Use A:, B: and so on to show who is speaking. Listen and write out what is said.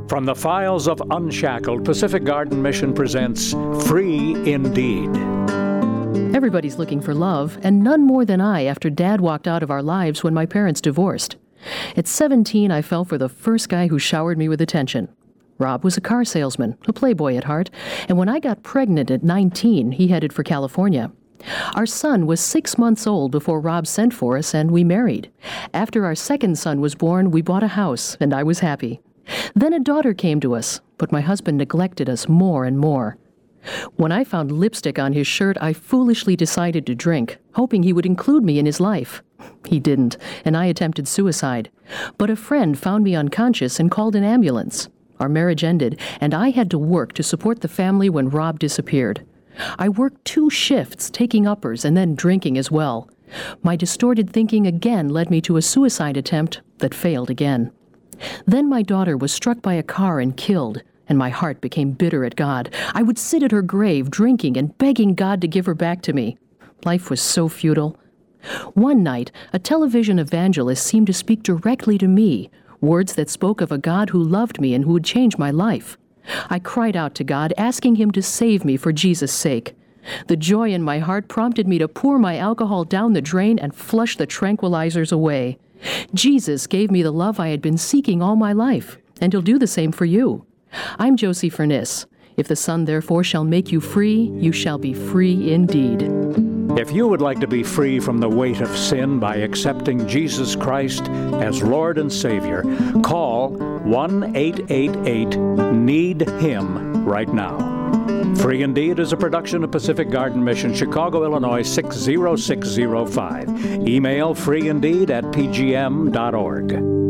A: From the files of Unshackled, Pacific Garden Mission presents Free Indeed.
B: Everybody's looking for love, and none more than I after Dad walked out of our lives when my parents divorced. At 17, I fell for the first guy who showered me with attention. Rob was a car salesman, a playboy at heart, and when I got pregnant at 19, he headed for California. Our son was 6 months old before Rob sent for us, and we married. After our second son was born, we bought a house, and I was happy. Then a daughter came to us, but my husband neglected us more and more. When I found lipstick on his shirt, I foolishly decided to drink, hoping he would include me in his life. He didn't, and I attempted suicide. But a friend found me unconscious and called an ambulance. Our marriage ended, and I had to work to support the family when Rob disappeared. I worked 2 shifts, taking uppers and then drinking as well. My distorted thinking again led me to a suicide attempt that failed again. Then my daughter was struck by a car and killed, and my heart became bitter at God. I would sit at her grave, drinking and begging God to give her back to me. Life was so futile. One night, a television evangelist seemed to speak directly to me, words that spoke of a God who loved me and who would change my life. I cried out to God, asking him to save me for Jesus' sake. The joy in my heart prompted me to pour my alcohol down the drain and flush the tranquilizers away. Jesus gave me the love I had been seeking all my life, and he'll do the same for you. I'm Josie Furness. If the Son therefore shall make you free, you shall be free indeed.
A: If you would like to be free from the weight of sin by accepting Jesus Christ as Lord and Savior, call 1-888-NEED-HIM right now. Free Indeed is a production of Pacific Garden Mission, Chicago, Illinois 60605. Email freeindeed@pgm.org.